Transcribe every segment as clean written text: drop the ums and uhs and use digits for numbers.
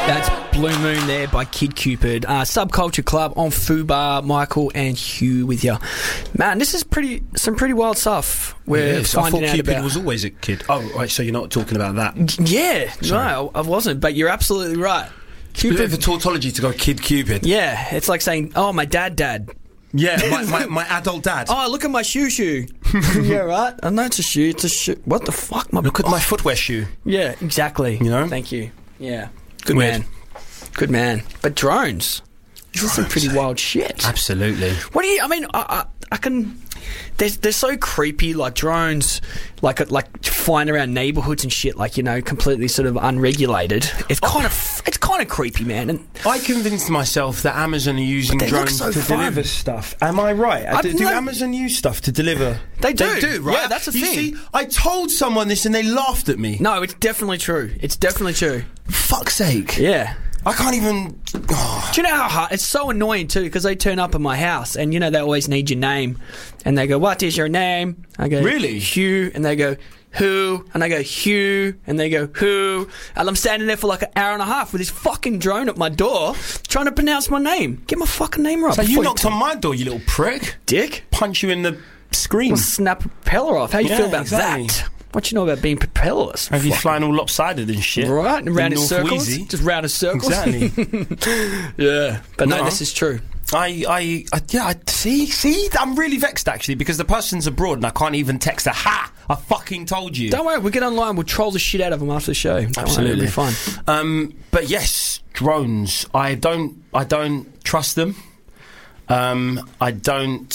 That's Blue Moon there by Kid Cupid. Subculture Club on Fubar. Michael and Hugh with you. Man, this is some pretty wild stuff. I thought Cupid about. was always a kid. Oh, right, so you're not talking about that. Yeah, Sorry. no, I wasn't, but you're absolutely right. Cupid. A bit of a tautology to go Kid Cupid. Yeah, it's like saying, oh, my dad. Yeah, my adult dad. Oh, look at my shoe. Yeah, right? I know it's a shoe. What the fuck? Look at my footwear shoe. Yeah, exactly. You know? Thank you. Yeah. Good man. Good man. But drones. This is some pretty wild shit. Absolutely. What do you... I mean, I can... They're so creepy, like drones, like flying around neighbourhoods and shit, like, you know, completely sort of unregulated. It's kind of creepy, man. And I convinced myself that Amazon are using drones to deliver stuff. Am I right? Do Amazon use stuff to deliver? They do, right? Yeah, that's a thing. You see, I told someone this and they laughed at me. No, it's definitely true. Fuck's sake. Yeah. I can't even... Oh. Do you know how hard... It's so annoying, too, because they turn up at my house and, you know, they always need your name. And they go, what is your name? I go, really? Hugh. And they go, who? And I go, Hugh. And they go, who? And I'm standing there for like an hour and a half with this fucking drone at my door trying to pronounce my name. Get my fucking name right. So you knocked on my door, you little prick. Dick. Punch you in the screen. We'll snap a propeller off. How you feel about that? What you know about being propellerless? Have you flying all lopsided and shit? Right, and round in circles. Just round in circles. Exactly. Yeah. But no, this is true. I see, I'm really vexed actually because the person's abroad and I can't even text her. Ha! I fucking told you. Don't worry, we'll get online. We'll troll the shit out of them after the show. Absolutely, it'll be fun. But yes, drones. I don't trust them. I don't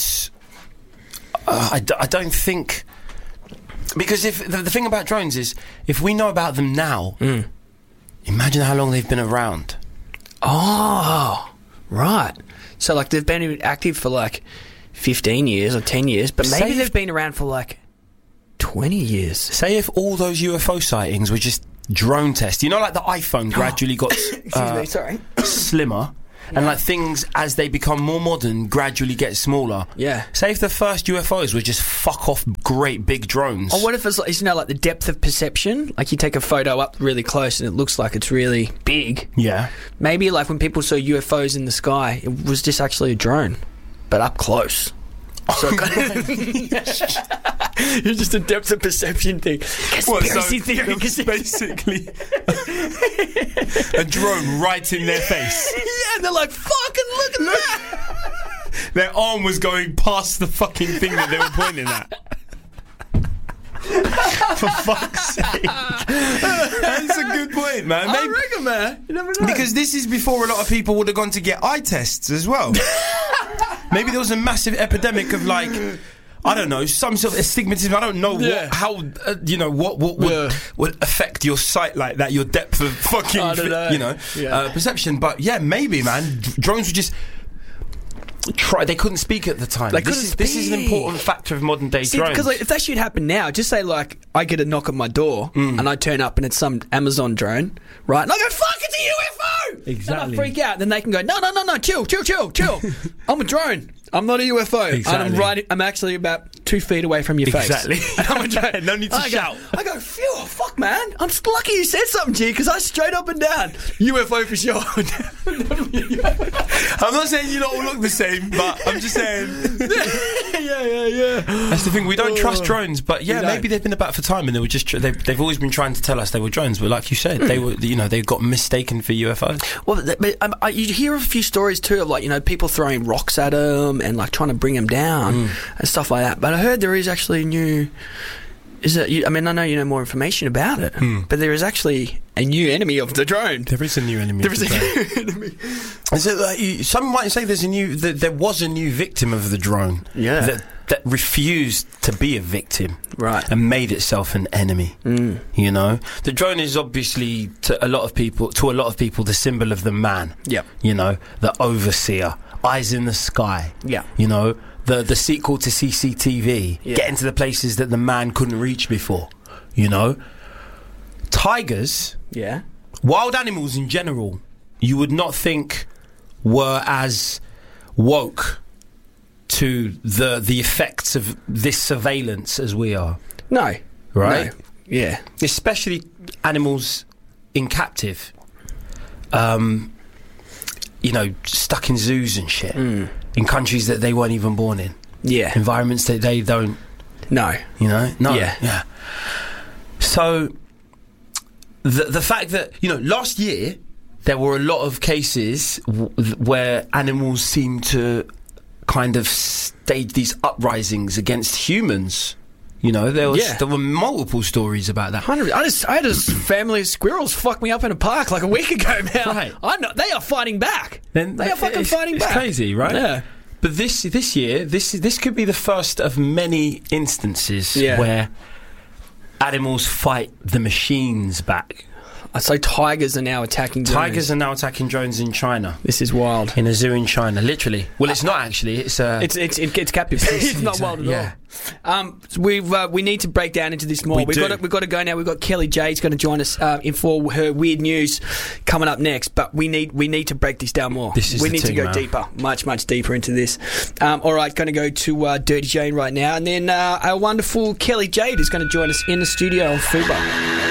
think. Because if the thing about drones is, if we know about them now, imagine how long they've been around. Oh, right. So, like, they've been active for, like, 15 years or 10 years, but maybe they've been around for, like, 20 years. Say if all those UFO sightings were just drone tests. You know, like the iPhone gradually got slimmer. Yeah. And like things, as they become more modern, gradually get smaller. Yeah. Say if the first UFOs were just fuck off great big drones. Or what if it's like, you know, like the depth of perception? Like you take a photo up really close and it looks like it's really big. Yeah. Maybe like when people saw UFOs in the sky, it was just actually a drone, but up close. So it's just a depth of perception thing. Conspiracy theory. Basically a drone right in their face. Yeah, and they're like, fucking look at that. Their arm was going past the fucking thing that they were pointing at. For fuck's sake. That's a good point, man. I reckon, man. You never know. Because this is before a lot of people would have gone to get eye tests as well. Maybe there was a massive epidemic of like, I don't know, some sort of astigmatism. I don't know how what would affect your sight like that, your depth of fucking perception. But yeah, maybe, man. Drones were just they couldn't speak at the time. This is an important factor of modern day drones. Because like, if that shit happened now, just say like I get a knock at my door and I turn up and it's some Amazon drone, right? And I go, fuck, it's a UFO! Exactly. And I freak out. Then they can go, no, chill. I'm a drone. I'm not a UFO. Exactly. And I'm actually about 2 feet away from your face. Exactly. And I'm a drone. No need to shout. I go, phew, fuck, man. I'm lucky you said something, G, because I straight up and down. UFO for sure. I'm not saying you don't all look the same, but I'm just saying. Yeah. That's the thing. We don't trust drones, but maybe they've been about for time, and they were just they've always been trying to tell us they were drones. But like you said, they were they got mistaken for UFOs. Well, but you hear a few stories too of like people throwing rocks at them and like trying to bring them down and stuff like that. But I heard there is actually new. I know you know more information about it, but there is actually a new enemy of the drone. There is a new enemy. Is it like some might say there was a new victim of the drone? Yeah. That refused to be a victim, right, and made itself an enemy. You know, the drone is obviously to a lot of people the symbol of the man. Yeah. You know, the overseer, eyes in the sky. Yeah. You know, the sequel to CCTV, getting to the places that the man couldn't reach before. You know, tigers, wild animals in general, you would not think were as woke to the effects of this surveillance as we are. No. Right? No. Yeah. Especially animals in captive. stuck in zoos and shit in countries that they weren't even born in. Yeah. Environments that they don't. No. No. Yeah. So the fact that last year there were a lot of cases where animals seem to kind of stage these uprisings against humans. There were multiple stories about that. I had a family of squirrels fuck me up in a park like a week ago now. Right. They are fighting back. They are fucking fighting back. It's crazy, right? Yeah. But this year, this could be the first of many instances where animals fight the machines back. So tigers are now attacking drones. Tigers are now attacking drones in China. This is wild. In a zoo in China, literally. Well, it's not actually. It's captive. It's not wild at all. We need to break down into this more. We've got to go now. We've got Kelly J's going to join us for her weird news coming up next. But we need to break this down more. We need to go deeper, much deeper into this. All right, going to go to Dirty Jane right now, and then our wonderful Kelly Jade is going to join us in the studio on Fubo.